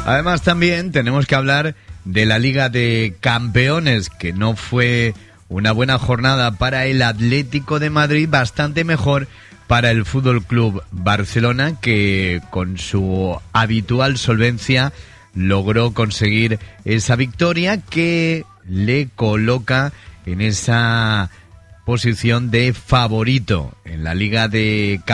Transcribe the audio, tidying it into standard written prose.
Además también tenemos que hablar de la Liga de Campeones, que no fue una buena jornada para el Atlético de Madrid, bastante mejor para el Fútbol Club Barcelona, que con su habitual solvencia logró conseguir esa victoria que le coloca en esa posición de favorito en la Liga de Campeones.